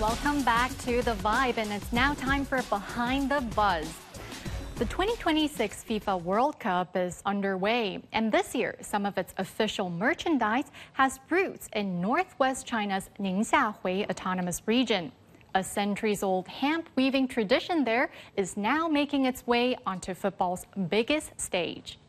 welcome back to The Vibe, and it's now time for Behind the Buzz. The 2026 FIFA World Cup is underway, and this year, some of its official merchandise has roots in northwest China's Ningxiahui Autonomous Region. A centuries-old hemp weaving tradition there is now making its way onto football's biggest stage.